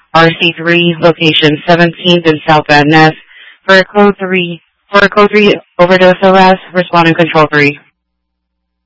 RC3, location 17th and South Van Ness, for a code 3 overdose arrest, responding control 3.